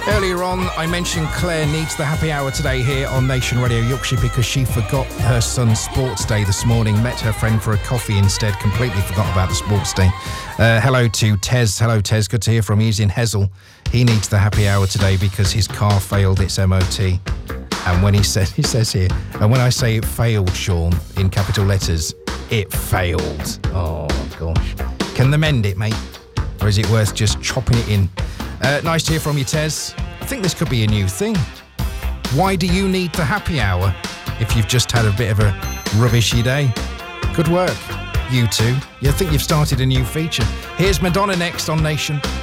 Earlier on, I mentioned Claire needs the happy hour today here on Nation Radio Yorkshire because she forgot her son's sports day this morning, met her friend for a coffee instead, completely forgot about the sports day. Hello to Tez. Hello, Tez. Good to hear from you. He's in Hessel. He needs the happy hour today because his car failed its MOT. And when he says here, and when I say it failed, Sean, in capital letters, it failed. Oh, gosh. Can they mend it, mate? Or is it worth just chopping it in? Nice to hear from you, Tez. I think this could be a new thing. Why do you need the happy hour if you've just had a bit of a rubbishy day? Good work, you two. You think you've started a new feature. Here's Madonna next on Nation.